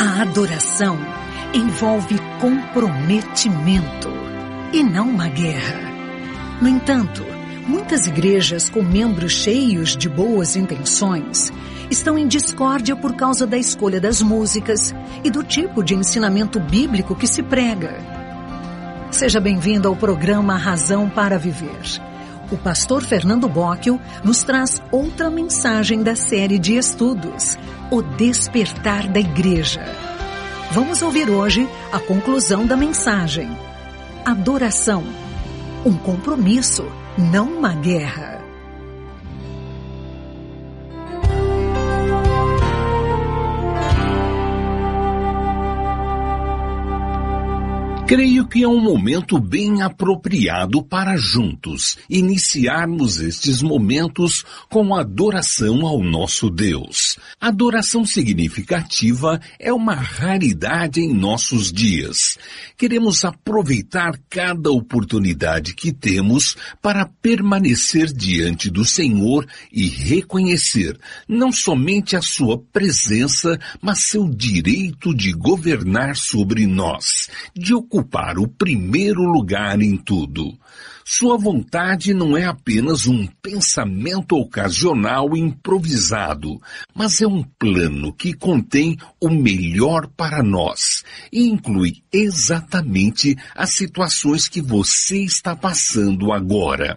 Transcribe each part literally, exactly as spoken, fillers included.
A adoração envolve comprometimento e não uma guerra. No entanto, muitas igrejas com membros cheios de boas intenções estão em discórdia por causa da escolha das músicas e do tipo de ensinamento bíblico que se prega. Seja bem-vindo ao programa Razão para Viver. O pastor Fernando Bocchio nos traz outra mensagem da série de estudos, O Despertar da Igreja. Vamos ouvir hoje a conclusão da mensagem. Adoração, um compromisso, não uma guerra. Creio que é um momento bem apropriado para juntos iniciarmos estes momentos com adoração ao nosso Deus. Adoração significativa é uma raridade em nossos dias. Queremos aproveitar cada oportunidade que temos para permanecer diante do Senhor e reconhecer não somente a sua presença, mas seu direito de governar sobre nós, de ocupar o primeiro lugar em tudo. Sua vontade não é apenas um pensamento ocasional improvisado, mas é um plano que contém o melhor para nós e inclui exatamente as situações que você está passando agora.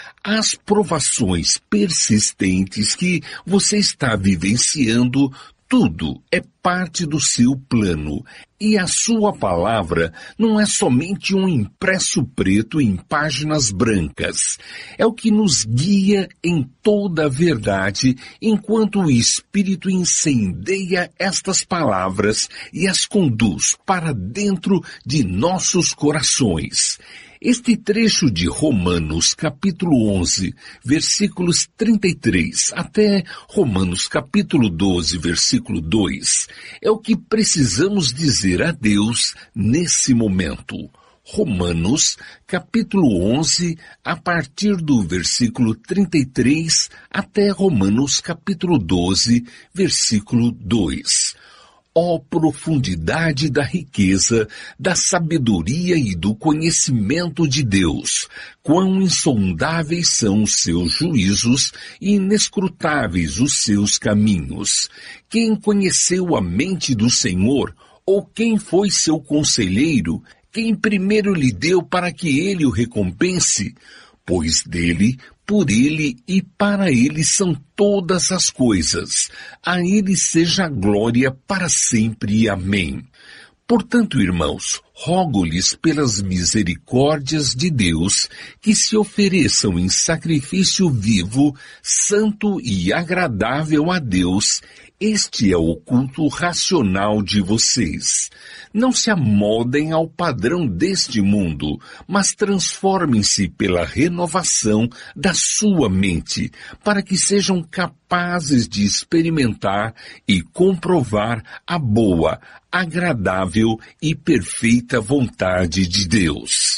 As provações persistentes que você está vivenciando, tudo é parte do seu plano, e a sua palavra não é somente um impresso preto em páginas brancas. É o que nos guia em toda a verdade, enquanto o Espírito incendeia estas palavras e as conduz para dentro de nossos corações. Este trecho de Romanos capítulo onze, versículos trinta e três, até Romanos capítulo doze, versículo dois, é o que precisamos dizer a Deus nesse momento. Romanos capítulo onze, a partir do versículo trinta e três, até Romanos capítulo doze, versículo dois. Ó profundidade da riqueza, da sabedoria e do conhecimento de Deus! Quão insondáveis são os seus juízos e inescrutáveis os seus caminhos! Quem conheceu a mente do Senhor? Ou quem foi seu conselheiro? Quem primeiro lhe deu para que ele o recompense? Pois dele, por ele e para ele são todas as coisas. A ele seja a glória para sempre. Amém. Portanto, irmãos, rogo-lhes pelas misericórdias de Deus que se ofereçam em sacrifício vivo, santo e agradável a Deus. Este é o culto racional de vocês. Não se amoldem ao padrão deste mundo, mas transformem-se pela renovação da sua mente, para que sejam capazes de experimentar e comprovar a boa, agradável e perfeita vontade de Deus.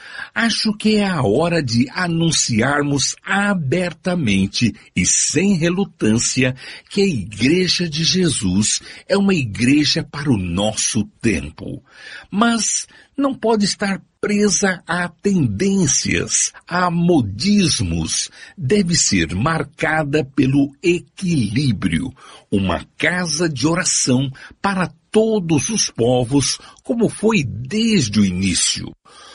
Acho que é a hora de anunciarmos abertamente e sem relutância que a Igreja de Jesus é uma igreja para o nosso tempo. Mas não pode estar presa a tendências, a modismos. Deve ser marcada pelo equilíbrio, uma casa de oração para todos os povos, como foi desde o início.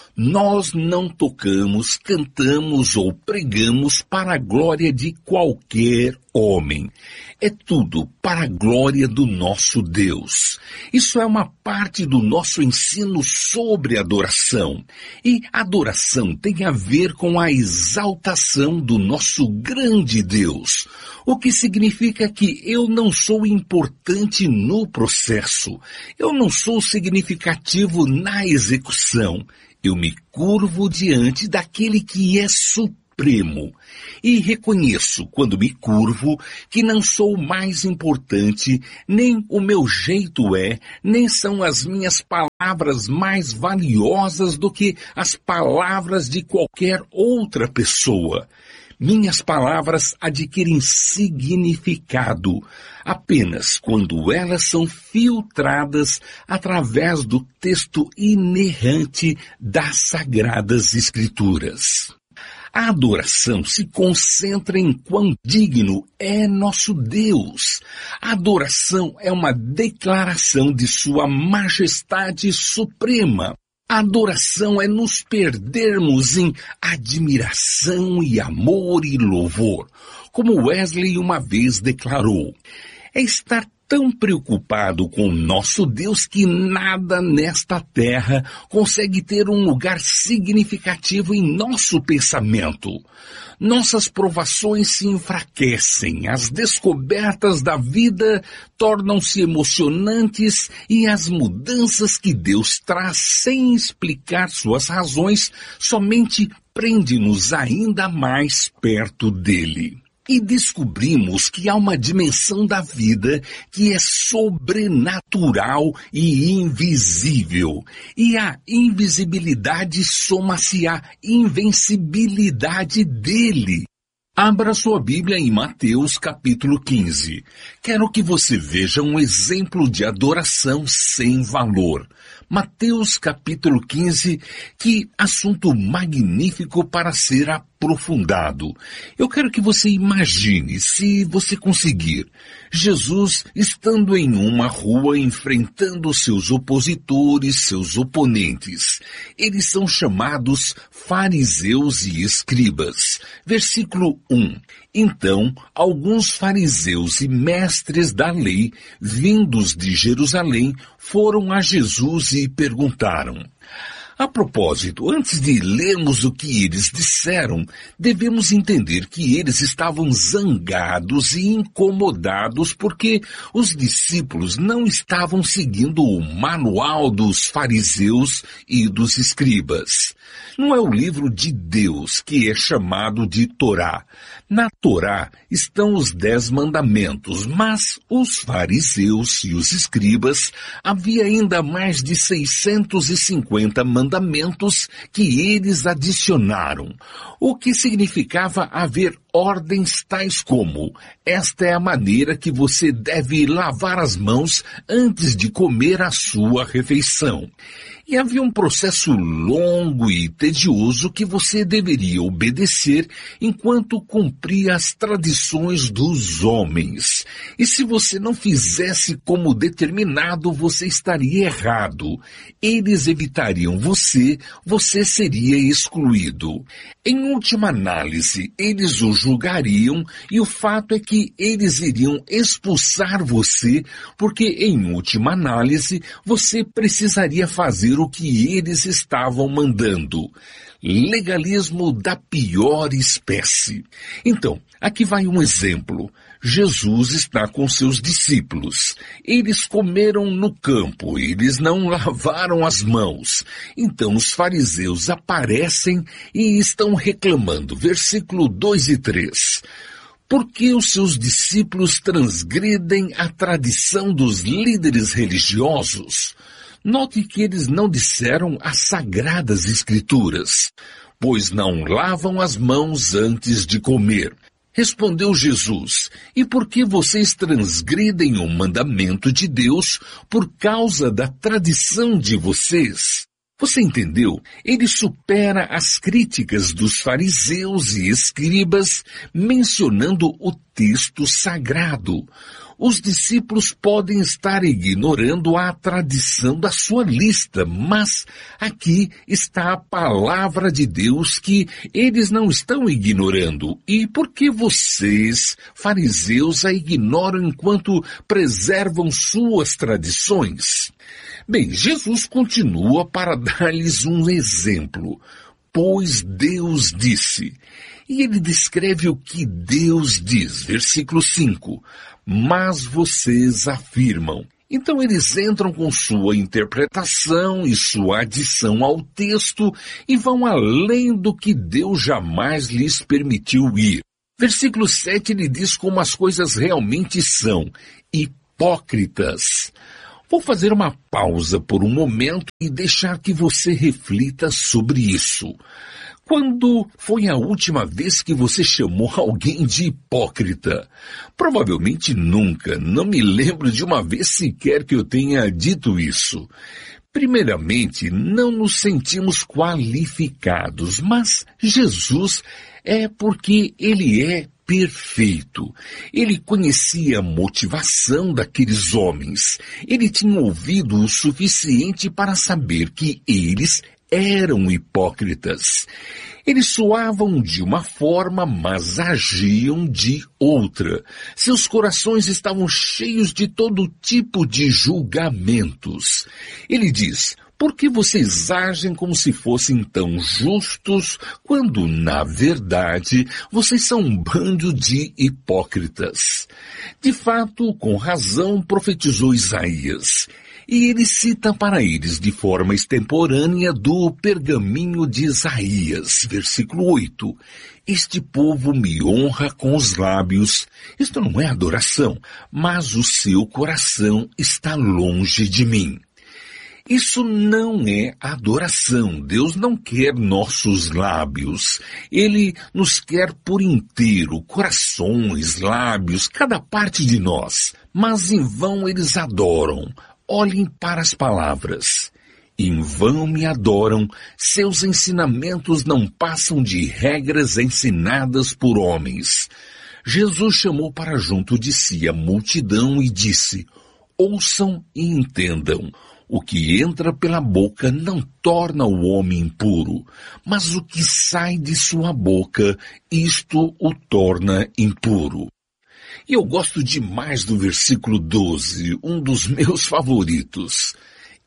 Nós não tocamos, cantamos ou pregamos para a glória de qualquer homem. É tudo para a glória do nosso Deus. Isso é uma parte do nosso ensino sobre adoração. E adoração tem a ver com a exaltação do nosso grande Deus. O que significa que eu não sou importante no processo. Eu não sou significativo na execução. Eu me curvo diante daquele que é supremo. E reconheço, quando me curvo, que não sou mais importante, nem o meu jeito é, nem são as minhas palavras mais valiosas do que as palavras de qualquer outra pessoa. Minhas palavras adquirem significado apenas quando elas são filtradas através do texto inerrante das Sagradas Escrituras. A adoração se concentra em quão digno é nosso Deus. A adoração é uma declaração de sua majestade suprema. A adoração é nos perdermos em admiração e amor e louvor, como Wesley uma vez declarou. É estar tão preocupado com nosso Deus que nada nesta terra consegue ter um lugar significativo em nosso pensamento. Nossas provações se enfraquecem, as descobertas da vida tornam-se emocionantes e as mudanças que Deus traz sem explicar suas razões somente prende-nos ainda mais perto dele. E descobrimos que há uma dimensão da vida que é sobrenatural e invisível. E a invisibilidade soma-se à invencibilidade dele. Abra sua Bíblia em Mateus capítulo quinze. Quero que você veja um exemplo de adoração sem valor. Mateus capítulo quinze, que assunto magnífico para ser aprofundado. Eu quero que você imagine, se você conseguir, Jesus estando em uma rua enfrentando seus opositores, seus oponentes. Eles são chamados fariseus e escribas. Versículo um. Então, alguns fariseus e mestres da lei, vindos de Jerusalém, foram a Jesus e perguntaram. A propósito, antes de lermos o que eles disseram, devemos entender que eles estavam zangados e incomodados porque os discípulos não estavam seguindo o manual dos fariseus e dos escribas. Não é o livro de Deus que é chamado de Torá. Na Torá estão os dez mandamentos, mas os fariseus e os escribas havia ainda mais de seiscentos e cinquenta mandamentos que eles adicionaram, o que significava haver ordens tais como: esta é a maneira que você deve lavar as mãos antes de comer a sua refeição. E havia um processo longo e tedioso que você deveria obedecer enquanto cumpria as tradições dos homens. E se você não fizesse como determinado, você estaria errado. Eles evitariam você, você seria excluído. Em última análise, eles o julgariam e o fato é que eles iriam expulsar você, porque em última análise, você precisaria fazer o que eles estavam mandando. Legalismo da pior espécie. Então, aqui vai um exemplo. Jesus está com seus discípulos. Eles comeram no campo, eles não lavaram as mãos. Então os fariseus aparecem e estão reclamando. Versículo dois e três. Porque os seus discípulos transgridem a tradição dos líderes religiosos? Note que eles não disseram as Sagradas Escrituras, pois não lavam as mãos antes de comer. Respondeu Jesus, e por que vocês transgridem o mandamento de Deus por causa da tradição de vocês? Você entendeu? Ele supera as críticas dos fariseus e escribas, mencionando o texto sagrado. Os discípulos podem estar ignorando a tradição da sua lista, mas aqui está a palavra de Deus que eles não estão ignorando. E por que vocês, fariseus, a ignoram enquanto preservam suas tradições? Bem, Jesus continua para dar-lhes um exemplo. Pois Deus disse. E ele descreve o que Deus diz. Versículo cinco. Mas vocês afirmam. Então eles entram com sua interpretação e sua adição ao texto e vão além do que Deus jamais lhes permitiu ir. Versículo sete ele diz como as coisas realmente são: hipócritas. Vou fazer uma pausa por um momento e deixar que você reflita sobre isso. Quando foi a última vez que você chamou alguém de hipócrita? Provavelmente nunca. Não me lembro de uma vez sequer que eu tenha dito isso. Primeiramente, não nos sentimos qualificados, mas Jesus é porque Ele é perfeito. Ele conhecia a motivação daqueles homens. Ele tinha ouvido o suficiente para saber que eles eram hipócritas. Eles soavam de uma forma, mas agiam de outra. Seus corações estavam cheios de todo tipo de julgamentos. Ele diz: por que vocês agem como se fossem tão justos, quando, na verdade, vocês são um bando de hipócritas? De fato, com razão, profetizou Isaías. E ele cita para eles de forma extemporânea do pergaminho de Isaías, versículo oito. Este povo me honra com os lábios. Isto não é adoração, mas o seu coração está longe de mim. Isso não é adoração. Deus não quer nossos lábios. Ele nos quer por inteiro, corações, lábios, cada parte de nós. Mas em vão eles adoram. Olhem para as palavras. Em vão me adoram, seus ensinamentos não passam de regras ensinadas por homens. Jesus chamou para junto de si a multidão e disse: ouçam e entendam. O que entra pela boca não torna o homem impuro, mas o que sai de sua boca, isto o torna impuro. E eu gosto demais do versículo doze, um dos meus favoritos.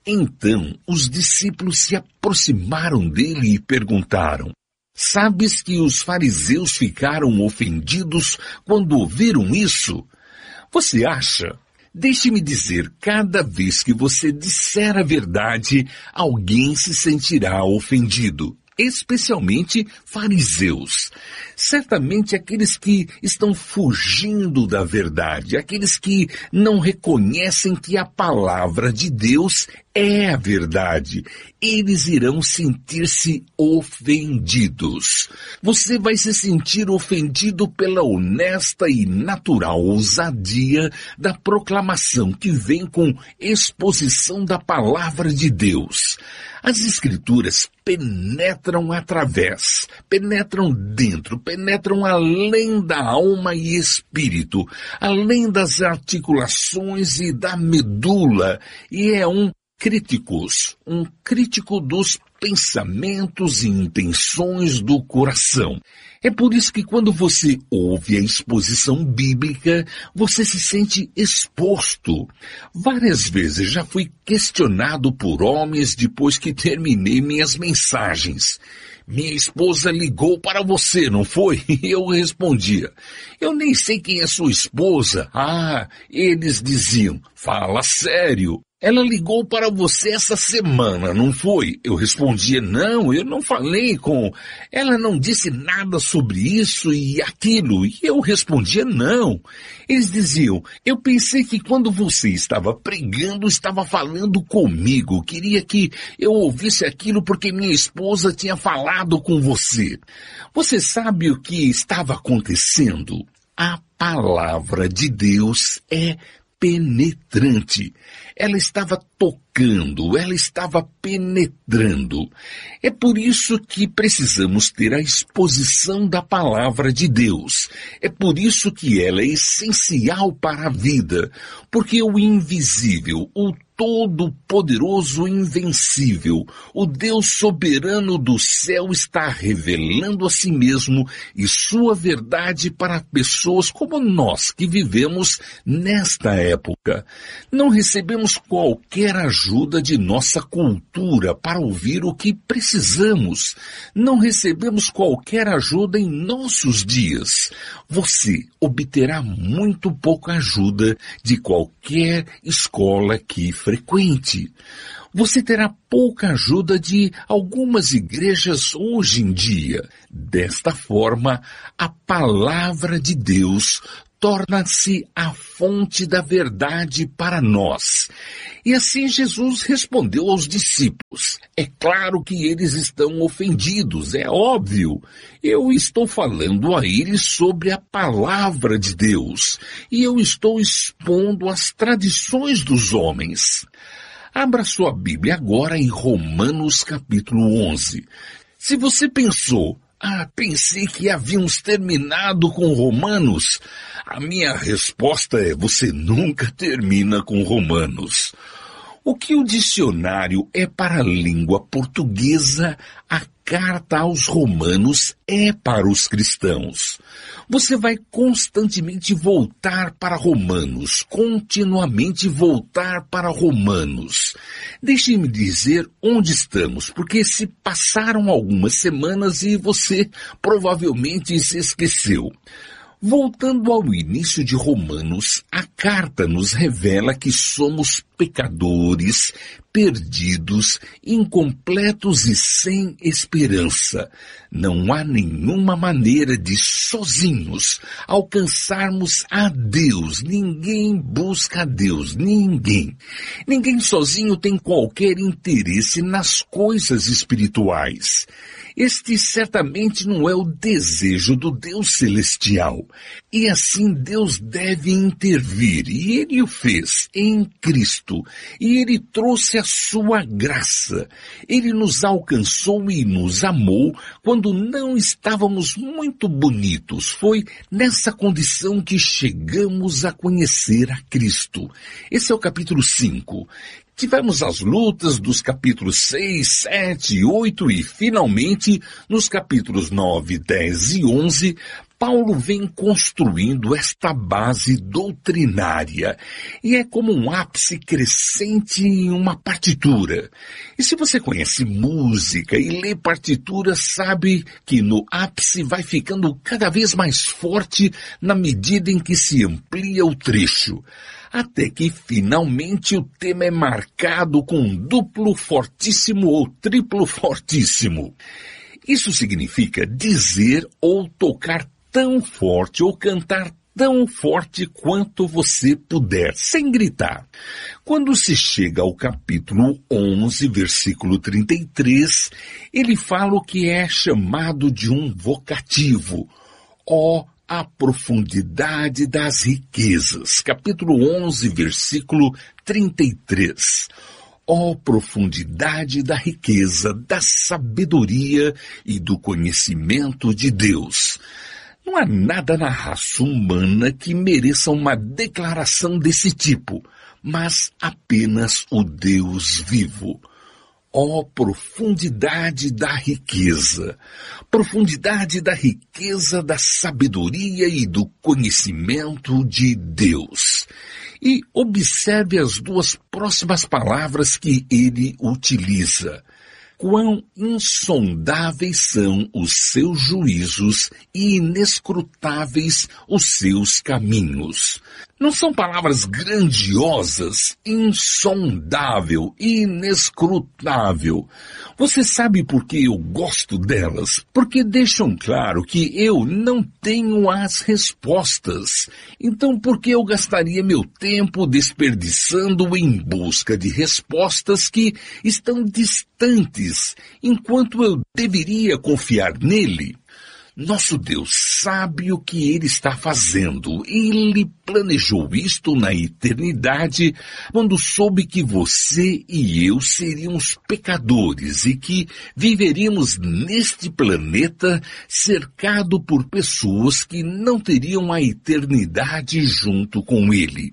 Então os discípulos se aproximaram dele e perguntaram: sabes que os fariseus ficaram ofendidos quando ouviram isso? Você acha? Deixe-me dizer, cada vez que você disser a verdade, alguém se sentirá ofendido. Especialmente fariseus. Certamente aqueles que estão fugindo da verdade, aqueles que não reconhecem que a palavra de Deus é a verdade. Eles irão sentir-se ofendidos. Você vai se sentir ofendido pela honesta e natural ousadia da proclamação que vem com exposição da palavra de Deus. As Escrituras penetram através, penetram dentro, penetram além da alma e espírito, além das articulações e da medula, e é um críticos, um crítico dos pensamentos e intenções do coração. É por isso que quando você ouve a exposição bíblica, você se sente exposto. Várias vezes já fui questionado por homens depois que terminei minhas mensagens. Minha esposa ligou para você, não foi? Eu respondia: eu nem sei quem é sua esposa. Ah, eles diziam: fala sério. Ela ligou para você essa semana, não foi? Eu respondia: não, eu não falei com... Ela não disse nada sobre isso e aquilo. E eu respondia: não. Eles diziam: eu pensei que quando você estava pregando, estava falando comigo. Queria que eu ouvisse aquilo porque minha esposa tinha falado com você. Você sabe o que estava acontecendo? A palavra de Deus é penetrante. Ela estava tocando, ela estava penetrando. É por isso que precisamos ter a exposição da palavra de Deus. É por isso que ela é essencial para a vida, porque o invisível, o Todo-Poderoso Invencível, o Deus soberano do céu está revelando a si mesmo e sua verdade para pessoas como nós que vivemos nesta época. Não recebemos qualquer ajuda de nossa cultura para ouvir o que precisamos. Não recebemos qualquer ajuda em nossos dias. Você obterá muito pouca ajuda de qualquer escola que frequente. Você terá pouca ajuda de algumas igrejas hoje em dia. Desta forma, a palavra de Deus torna-se a fonte da verdade para nós. E assim Jesus respondeu aos discípulos. É claro que eles estão ofendidos, é óbvio. Eu estou falando a eles sobre a palavra de Deus, e eu estou expondo as tradições dos homens. Abra sua Bíblia agora em Romanos capítulo onze. Se você pensou, ah, pensei que havíamos terminado com Romanos, a minha resposta é, você nunca termina com Romanos. O que o dicionário é para a língua portuguesa, a carta aos Romanos é para os cristãos. Você vai constantemente voltar para Romanos, continuamente voltar para Romanos. Deixe-me dizer onde estamos, porque se passaram algumas semanas e você provavelmente se esqueceu. Voltando ao início de Romanos, a carta nos revela que somos pecadores, perdidos, incompletos e sem esperança. Não há nenhuma maneira de, sozinhos, alcançarmos a Deus. Ninguém busca a Deus, ninguém. Ninguém sozinho tem qualquer interesse nas coisas espirituais. Este certamente não é o desejo do Deus celestial. E assim Deus deve intervir, e Ele o fez em Cristo, e Ele trouxe a sua graça. Ele nos alcançou e nos amou quando não estávamos muito bonitos. Foi nessa condição que chegamos a conhecer a Cristo. Esse é o capítulo cinco. Tivemos as lutas dos capítulos seis, sete, oito e, finalmente, nos capítulos nove, dez e onze, Paulo vem construindo esta base doutrinária. E é como um ápice crescente em uma partitura. E se você conhece música e lê partitura, sabe que no ápice vai ficando cada vez mais forte na medida em que se amplia o trecho. Até que, finalmente, o tema é marcado com um duplo fortíssimo ou triplo fortíssimo. Isso significa dizer ou tocar tão forte ou cantar tão forte quanto você puder, sem gritar. Quando se chega ao capítulo onze, versículo trinta e três, ele fala o que é chamado de um vocativo. Ó, a profundidade das riquezas. Capítulo onze, versículo trinta e três. Ó profundidade da riqueza, da sabedoria e do conhecimento de Deus. Não há nada na raça humana que mereça uma declaração desse tipo, mas apenas o Deus vivo. Ó profundidade da riqueza, profundidade da riqueza, da sabedoria e do conhecimento de Deus. E observe as duas próximas palavras que ele utiliza. Quão insondáveis são os seus juízos e inescrutáveis os seus caminhos. Não são palavras grandiosas, insondável, inescrutável. Você sabe por que eu gosto delas? Porque deixam claro que eu não tenho as respostas. Então por que eu gastaria meu tempo desperdiçando em busca de respostas que estão distantes, enquanto eu deveria confiar nele? Nosso Deus sabe o que Ele está fazendo. Ele planejou isto na eternidade, quando soube que você e eu seríamos pecadores e que viveríamos neste planeta cercado por pessoas que não teriam a eternidade junto com Ele.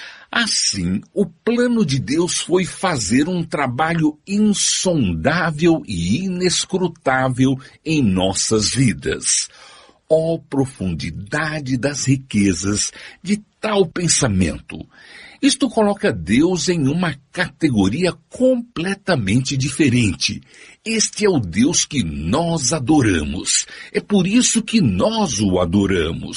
Assim, o plano de Deus foi fazer um trabalho insondável e inescrutável em nossas vidas. Ó profundidade das riquezas de tal pensamento! Isto coloca Deus em uma categoria completamente diferente. Este é o Deus que nós adoramos. É por isso que nós o adoramos.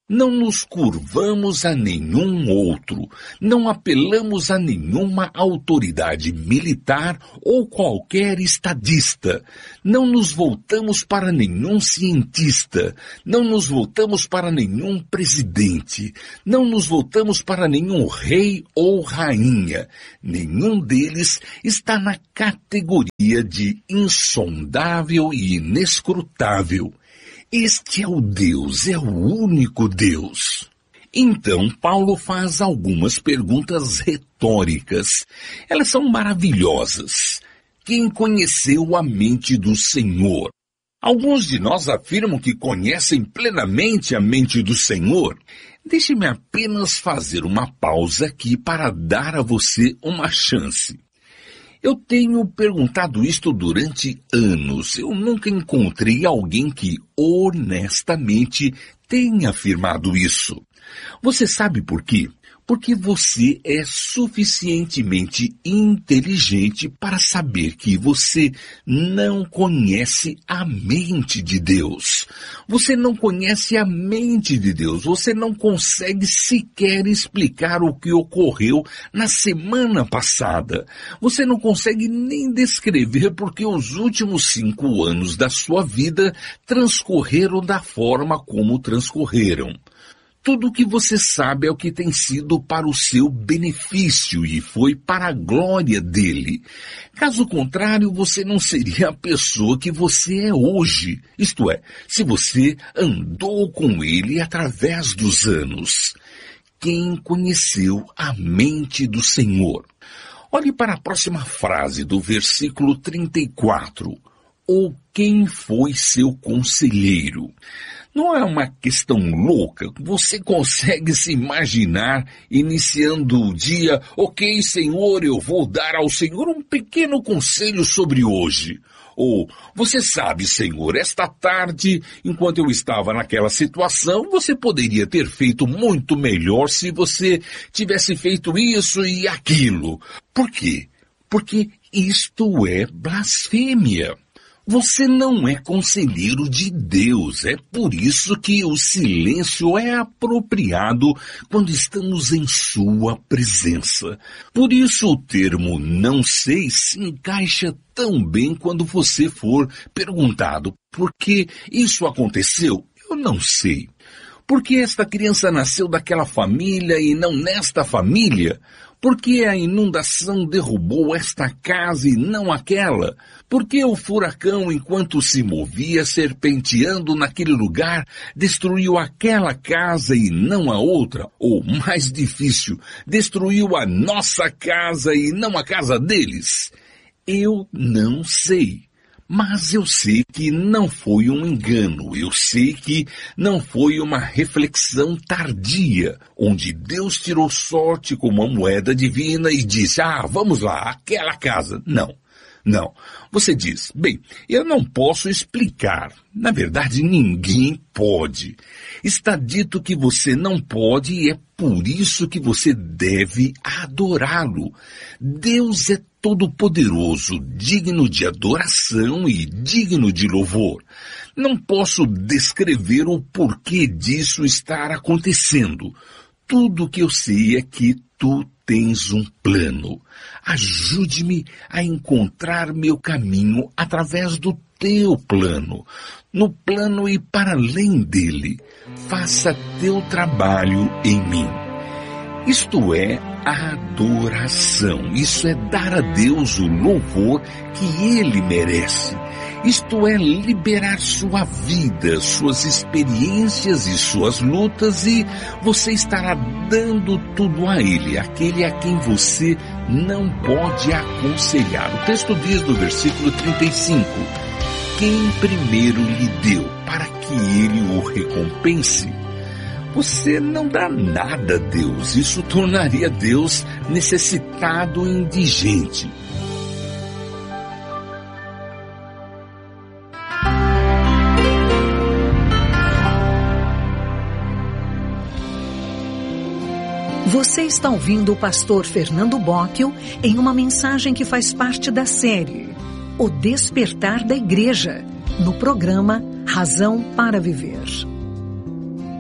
Não nos curvamos a nenhum outro, não apelamos a nenhuma autoridade militar ou qualquer estadista, não nos voltamos para nenhum cientista, não nos voltamos para nenhum presidente, não nos voltamos para nenhum rei ou rainha. Nenhum deles está na categoria de insondável e inescrutável. Este é o Deus, é o único Deus. Então, Paulo faz algumas perguntas retóricas. Elas são maravilhosas. Quem conheceu a mente do Senhor? Alguns de nós afirmam que conhecem plenamente a mente do Senhor. Deixe-me apenas fazer uma pausa aqui para dar a você uma chance. Eu tenho perguntado isto durante anos. Eu nunca encontrei alguém que honestamente tenha afirmado isso. Você sabe por quê? Porque você é suficientemente inteligente para saber que você não conhece a mente de Deus. Você não conhece a mente de Deus. Você não consegue sequer explicar o que ocorreu na semana passada. Você não consegue nem descrever porque os últimos cinco anos da sua vida transcorreram da forma como transcorreram. Tudo o que você sabe é o que tem sido para o seu benefício e foi para a glória dele. Caso contrário, você não seria a pessoa que você é hoje. Isto é, se você andou com ele através dos anos. Quem conheceu a mente do Senhor? Olhe para a próxima frase do versículo trinta e quatro. Ou quem foi seu conselheiro? Não é uma questão louca? Você consegue se imaginar iniciando o dia, ok, Senhor, eu vou dar ao Senhor um pequeno conselho sobre hoje. Ou, você sabe, Senhor, esta tarde, enquanto eu estava naquela situação, você poderia ter feito muito melhor se você tivesse feito isso e aquilo. Por quê? Porque isto é blasfêmia. Você não é conselheiro de Deus, é por isso que o silêncio é apropriado quando estamos em sua presença. Por isso o termo não sei se encaixa tão bem quando você for perguntado por que isso aconteceu. Eu não sei. Por que esta criança nasceu daquela família e não nesta família? Por que a inundação derrubou esta casa e não aquela? Por que o furacão, enquanto se movia serpenteando naquele lugar, destruiu aquela casa e não a outra? Ou, mais difícil, destruiu a nossa casa e não a casa deles? Eu não sei. Mas eu sei que não foi um engano, eu sei que não foi uma reflexão tardia, onde Deus tirou sorte com uma moeda divina e disse, ah, vamos lá, aquela casa. Não, não. Você diz, bem, eu não posso explicar. Na verdade, ninguém pode. Está dito que você não pode e é por isso que você deve adorá-lo. Deus é todo-poderoso, digno de adoração e digno de louvor. Não posso descrever o porquê disso estar acontecendo. Tudo o que eu sei é que tu tens um plano. Ajude-me a encontrar meu caminho através do teu plano. No plano e para além dele. Faça teu trabalho em mim. Isto é adoração. Isso é dar a Deus o louvor que Ele merece. Isto é liberar sua vida, suas experiências e suas lutas e você estará dando tudo a Ele, aquele a quem você não pode aconselhar. O texto diz no versículo trinta e cinco, quem primeiro lhe deu para que Ele o recompense? Você não dá nada a Deus, isso tornaria Deus necessitado e indigente. Você está ouvindo o pastor Fernando Bocchio em uma mensagem que faz parte da série O Despertar da Igreja, no programa Razão para Viver.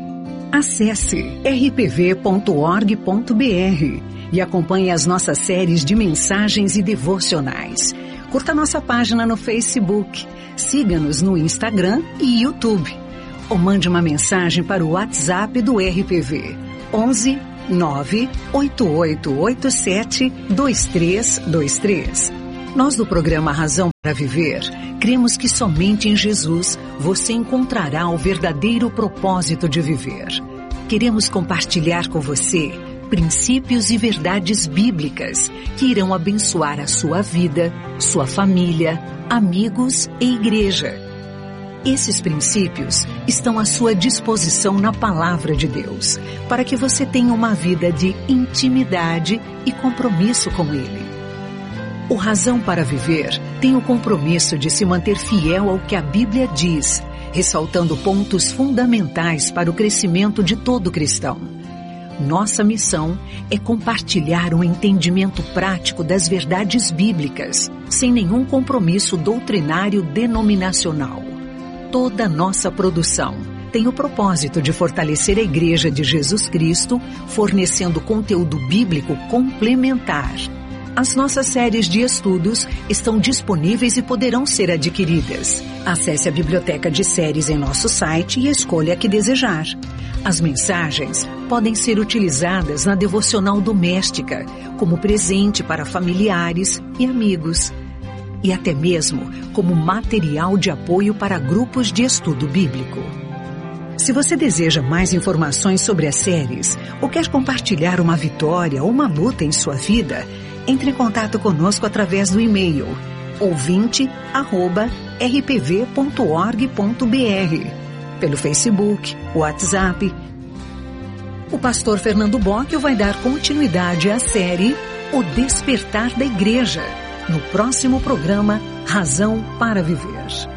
Acesse r p v ponto org ponto b r e acompanhe as nossas séries de mensagens e devocionais. Curta nossa página no Facebook, siga-nos no Instagram e YouTube. Ou mande uma mensagem para o WhatsApp do R P V, onze nove oito oito oito sete dois três dois três. Nós do programa Razão para Viver, cremos que somente em Jesus você encontrará o verdadeiro propósito de viver. Queremos compartilhar com você princípios e verdades bíblicas que irão abençoar a sua vida, sua família, amigos e igreja. Esses princípios estão à sua disposição na Palavra de Deus, para que você tenha uma vida de intimidade e compromisso com Ele. O Razão para Viver tem o compromisso de se manter fiel ao que a Bíblia diz, ressaltando pontos fundamentais para o crescimento de todo cristão. Nossa missão é compartilhar um entendimento prático das verdades bíblicas, sem nenhum compromisso doutrinário denominacional. Toda nossa produção tem o propósito de fortalecer a Igreja de Jesus Cristo, fornecendo conteúdo bíblico complementar. As nossas séries de estudos estão disponíveis e poderão ser adquiridas. Acesse a biblioteca de séries em nosso site e escolha a que desejar. As mensagens podem ser utilizadas na devocional doméstica, como presente para familiares e amigos, e até mesmo como material de apoio para grupos de estudo bíblico. Se você deseja mais informações sobre as séries ou quer compartilhar uma vitória ou uma luta em sua vida, entre em contato conosco através do e-mail ouvinte arroba r p v ponto org ponto b r, pelo Facebook, WhatsApp. O pastor Fernando Bocchio vai dar continuidade à série O Despertar da Igreja, no próximo programa Razão para Viver.